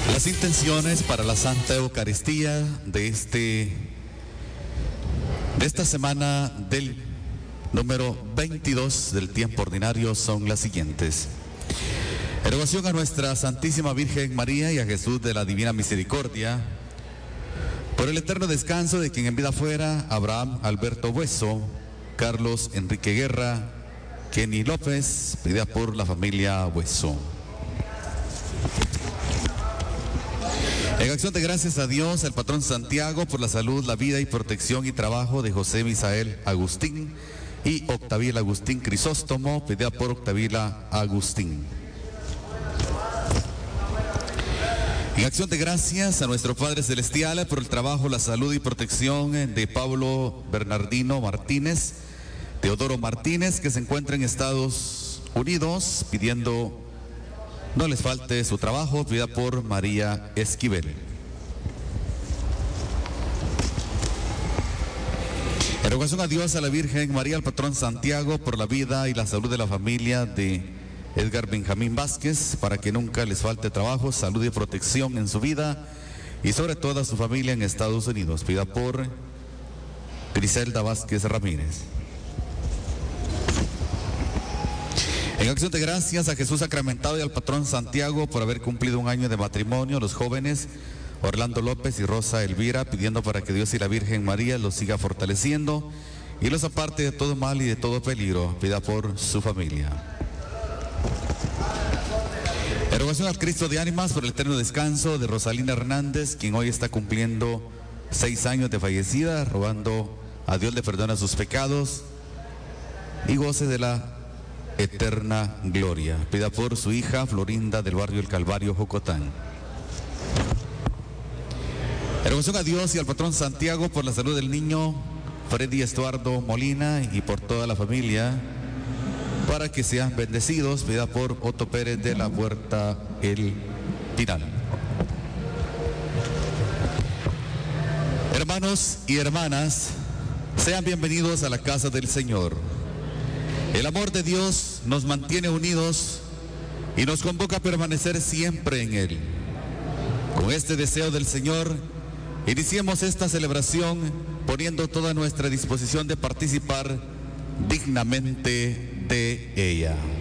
Las intenciones para la Santa Eucaristía de esta semana del número 22 del tiempo ordinario son las siguientes. En oración a nuestra Santísima Virgen María y a Jesús de la Divina Misericordia, por el eterno descanso de quien en vida fuera, Abraham Alberto Bueso, Carlos Enrique Guerra, Kenny López, pedida por la familia Bueso. En acción de gracias a Dios, al patrón Santiago, por la salud, la vida y protección y trabajo de José Misael Agustín y Octavila Agustín Crisóstomo, pedida por Octavila Agustín. En acción de gracias a nuestro Padre Celestial por el trabajo, la salud y protección de Pablo Bernardino Martínez, Teodoro Martínez, que se encuentra en Estados Unidos, pidiendo no les falte su trabajo, pedida por María Esquivel. En rogación a Dios, a la Virgen María, al patrón Santiago, por la vida y la salud de la familia de Edgar Benjamín Vázquez, para que nunca les falte trabajo, salud y protección en su vida y sobre todo a su familia en Estados Unidos, pedida por Griselda Vázquez Ramírez. En acción de gracias a Jesús sacramentado y al patrón Santiago por haber cumplido un año de matrimonio, los jóvenes Orlando López y Rosa Elvira, pidiendo para que Dios y la Virgen María los siga fortaleciendo y los aparte de todo mal y de todo peligro, pida por su familia. En rogación al Cristo de ánimas por el eterno descanso de Rosalina Hernández, quien hoy está cumpliendo 6 años de fallecida, rogando a Dios le perdona sus pecados y goce de la eterna gloria. Pida por su hija Florinda del barrio El Calvario, Jocotán. En oración a Dios y al patrón Santiago por la salud del niño Freddy Estuardo Molina y por toda la familia, para que sean bendecidos. Pida por Otto Pérez de la Huerta El Pinar. Hermanos y hermanas, sean bienvenidos a la casa del Señor. El amor de Dios nos mantiene unidos y nos convoca a permanecer siempre en Él. Con este deseo del Señor, iniciemos esta celebración poniendo toda nuestra disposición de participar dignamente de ella.